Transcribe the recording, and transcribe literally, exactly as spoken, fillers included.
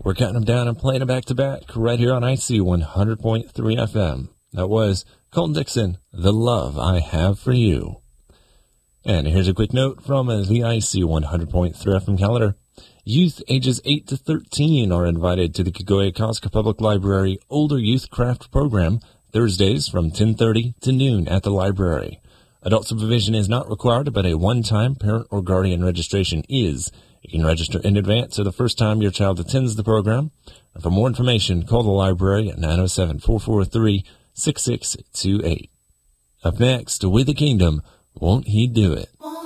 We're counting them down and playing them back to back right here on I C one hundred point three F M. That was Colton Dixon, The Love I Have for You. And here's a quick note from the I C one hundred point three F M calendar. Youth ages eight to thirteen are invited to the Kagoya-Kostka Public Library Older Youth Craft Program Thursdays from ten thirty to noon at the library. Adult supervision is not required, but a one-time parent or guardian registration is. You can register in advance or the first time your child attends the program. And for more information, call the library at nine oh seven, four four three, six six two eight. Up next, With the Kingdom, Won't He Do It?